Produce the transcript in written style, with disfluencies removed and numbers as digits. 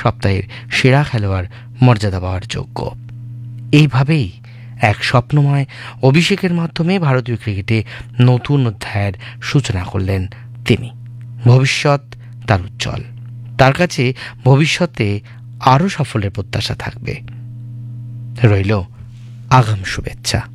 সপ্তাহের সেরা খেলোয়াড় মর্যাদা পাওয়ার যোগ্য। এইভাবেই এক স্বপ্নময় অভিষেকের মাধ্যমে ভারতীয় ক্রিকেটে নতুন অধ্যায়ের সূচনা করলেন তিনি। ভবিষ্যৎ তার উজ্জ্বল। তার কাছে ভবিষ্যতে আরও সাফল্যের প্রত্যাশা থাকবে। রইল আগাম শুভেচ্ছা।